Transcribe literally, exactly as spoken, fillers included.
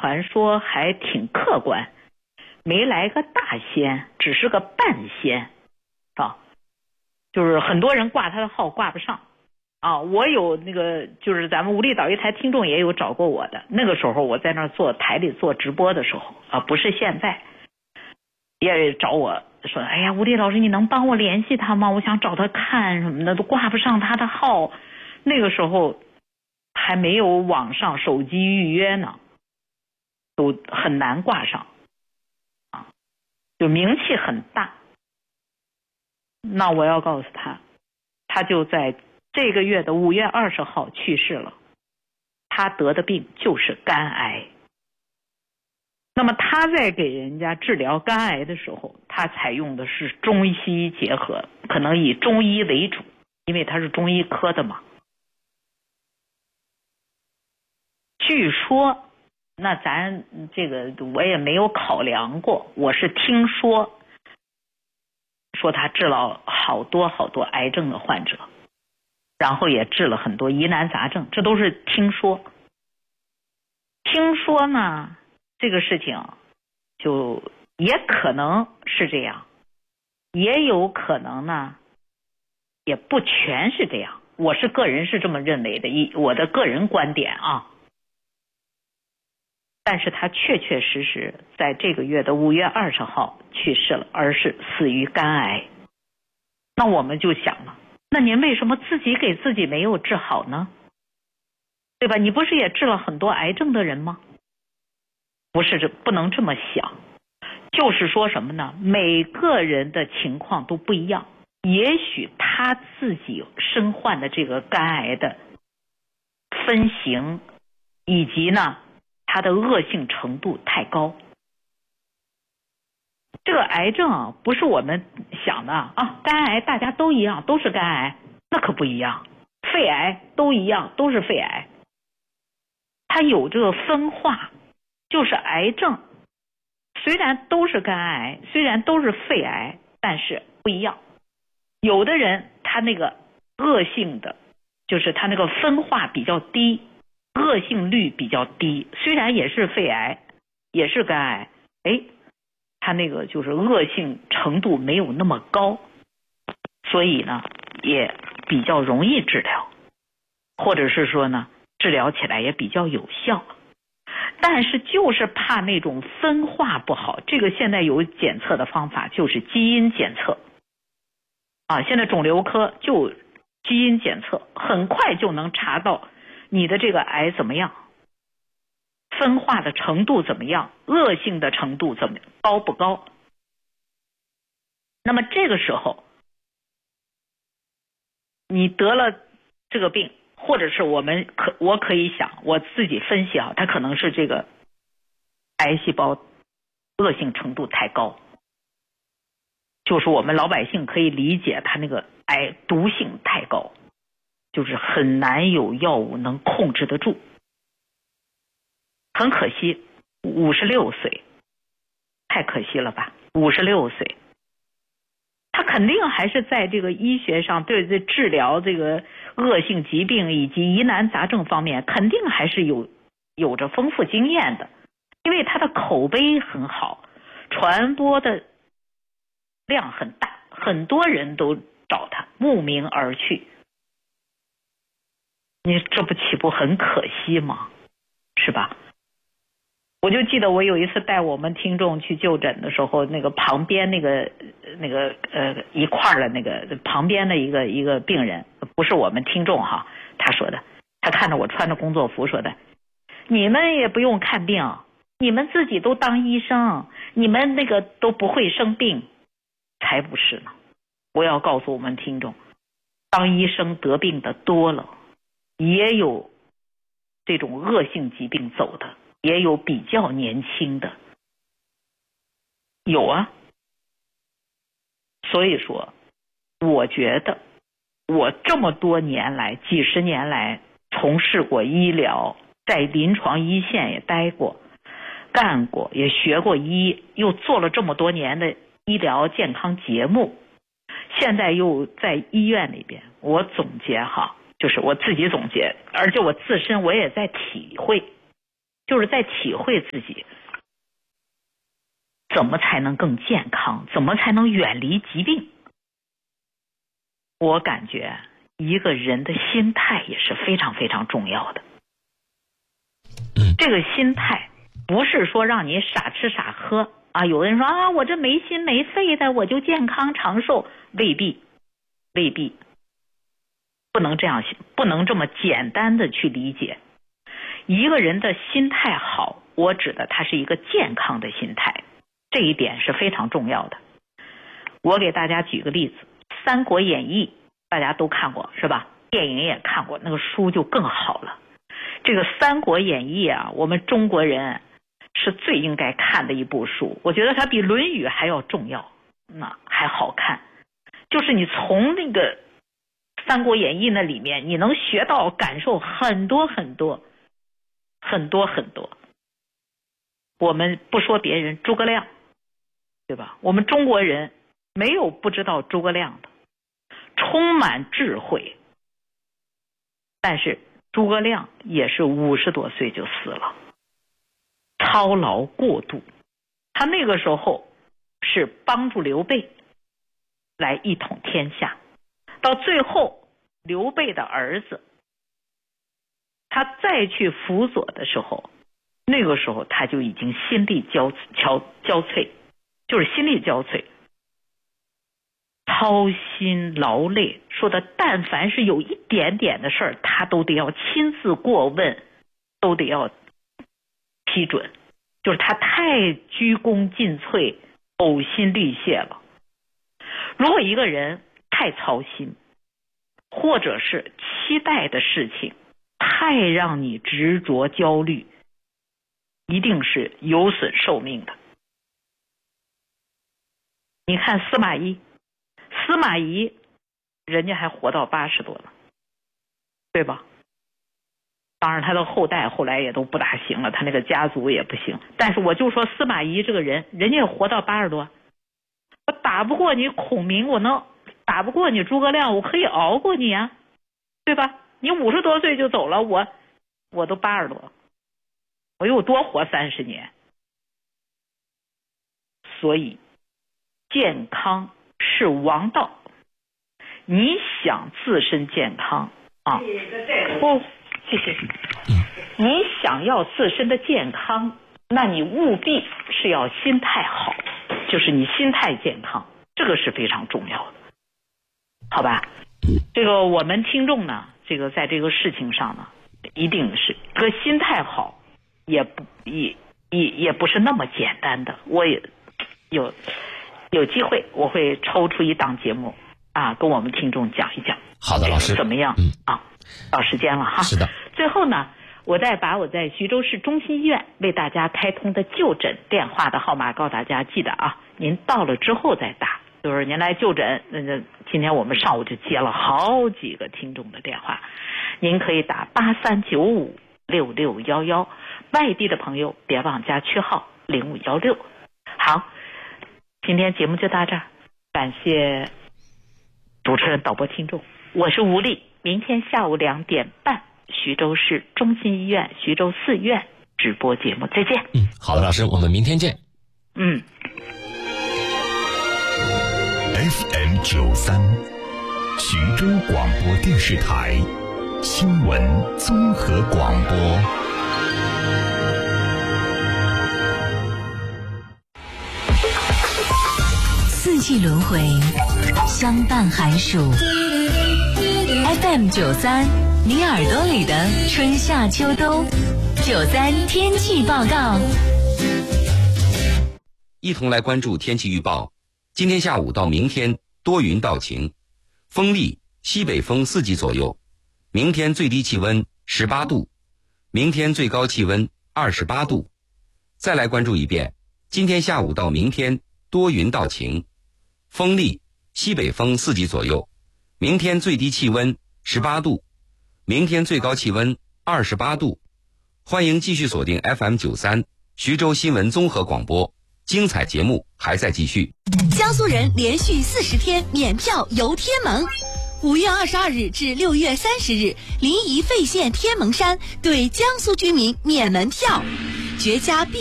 传说还挺客观，没来个大仙，只是个半仙啊，就是很多人挂他的号挂不上啊。我有那个就是咱们无力岛一台听众也有找过我的，那个时候我在那儿做台里做直播的时候啊，不是现在，也找我说，哎呀，吴丽老师，你能帮我联系他吗？我想找他看什么的，都挂不上他的号。那个时候还没有网上手机预约呢，都很难挂上啊，就名气很大。那我要告诉他，他就在这个月的五月二十号去世了。他得的病就是肝癌。那么他在给人家治疗肝癌的时候，他采用的是中西医结合，可能以中医为主，因为他是中医科的嘛。据说，那咱这个我也没有考量过，我是听说，说他治了好多好多癌症的患者，然后也治了很多疑难杂症，这都是听说。听说呢，这个事情就也可能是这样，也有可能呢，也不全是这样。我是个人是这么认为的，以我的个人观点啊。但是他确确实实在这个月的五月二十号去世了，而是死于肝癌。那我们就想了，那您为什么自己给自己没有治好呢？对吧？你不是也治了很多癌症的人吗？不是，这不能这么想。就是说什么呢？每个人的情况都不一样，也许他自己身患的这个肝癌的分型，以及呢它的恶性程度太高。这个癌症啊，不是我们想的啊，肝癌大家都一样，都是肝癌，那可不一样。肺癌都一样，都是肺癌。它有这个分化，就是癌症虽然都是肝癌，虽然都是肺癌，但是不一样。有的人他那个恶性的，就是他那个分化比较低，恶性率比较低，虽然也是肺癌，也是肝癌，哎，它那个就是恶性程度没有那么高，所以呢也比较容易治疗，或者是说呢治疗起来也比较有效。但是就是怕那种分化不好，这个现在有检测的方法，就是基因检测啊，现在肿瘤科就基因检测，很快就能查到你的这个癌怎么样，分化的程度怎么样，恶性的程度怎么高不高。那么这个时候你得了这个病，或者是我们可我可以想我自己分析啊，它可能是这个癌细胞恶性程度太高，就是我们老百姓可以理解它那个癌毒性太高，就是很难有药物能控制得住。很可惜，五十六岁，太可惜了吧？五十六岁，他肯定还是在这个医学上对这治疗这个恶性疾病以及疑难杂症方面，肯定还是有有着丰富经验的，因为他的口碑很好，传播的量很大，很多人都找他，慕名而去。你这不岂不很可惜吗？是吧？我就记得我有一次带我们听众去就诊的时候，那个旁边那个那个呃一块的那个旁边的一个一个病人，不是我们听众哈，他说的，他看着我穿着工作服说的，你们也不用看病，你们自己都当医生，你们那个都不会生病，才不是呢。我要告诉我们听众，当医生得病的多了，也有这种恶性疾病走的，也有比较年轻的，有啊。所以说我觉得我这么多年来几十年来从事过医疗，在临床一线也待过，干过，也学过医，又做了这么多年的医疗健康节目，现在又在医院里边，我总结哈，就是我自己总结，而且我自身我也在体会， 就是在体会自己怎么才能更健康，怎么才能远离疾病。我感觉一个人的心态也是非常非常重要的。这个心态不是说让你傻吃傻喝啊！有的人说啊，我这没心没肺的，我就健康长寿，未必，未必，不能这样，不能这么简单的去理解。一个人的心态好，我指的他是一个健康的心态，这一点是非常重要的。我给大家举个例子，《三国演义》大家都看过是吧？电影也看过，那个书就更好了。这个《三国演义》啊，我们中国人是最应该看的一部书，我觉得它比《论语》还要重要，那还好看。就是你从那个《三国演义》那里面，你能学到、感受很多很多，很多很多。我们不说别人，诸葛亮，对吧？我们中国人没有不知道诸葛亮的，充满智慧。但是诸葛亮也是五十多岁就死了，操劳过度。他那个时候是帮助刘备来一统天下，到最后刘备的儿子他再去辅佐的时候，那个时候他就已经心力交交交瘁，就是心力交瘁，操心劳累，说的但凡是有一点点的事儿，他都得要亲自过问，都得要批准，就是他太鞠躬尽瘁，呕心沥血了。如果一个人太操心，或者是期待的事情太让你执着焦虑，一定是有损寿命的。你看司马懿，司马懿人家还活到八十多了，对吧？当然他的后代后来也都不大行了，他那个家族也不行。但是我就说司马懿这个人，人家也活到八十多，我打不过你孔明，我能打不过你诸葛亮，我可以熬过你啊，对吧？你五十多岁就走了，我我都八十多，我又多活三十年。所以健康是王道，你想自身健康啊，哦，谢谢。你想要自身的健康，那你务必是要心态好，就是你心态健康，这个是非常重要的，好吧？这个我们听众呢，这个在这个事情上呢，一定是这个心态好，也不也也也不是那么简单的。我也有有机会，我会抽出一档节目啊，跟我们听众讲一讲。 好的，老师怎么样？嗯啊，到时间了哈。 是的。 最后呢，我再把我在徐州市中心医院为大家开通的就诊电话的号码告大家，记得啊，您到了之后再打。就是您来就诊，那个今天我们上午就接了好几个听众的电话，您可以打八三九五六六幺幺，外地的朋友别忘加区号零五幺六。好，今天节目就到这儿，感谢主持人、导播、听众，我是吴丽。明天下午两点半，徐州市中心医院徐州四院直播节目，再见。 嗯，好的，老师，我们明天见。 嗯。 F M 九三，徐州广播电视台新闻综合广播。 四季轮回，相伴寒暑。F M 九三，你耳朵里的春夏秋冬。九三天气报告。 一同来关注天气预报。今天下午到明天多云到晴，风力西北风四级左右。明天最低气温十八度，明天最高气温二十八度。再来关注一遍，今天下午到明天多云到晴，风力西北风四级左右。明天最低气温十八度，明天最高气温二十八度。欢迎继续锁定 F M 九三徐州新闻综合广播，精彩节目还在继续。 江苏人连续四十天免票游天门， 五月二十二日至六月三十日，临沂费县天门山对江苏居民免门票，绝佳必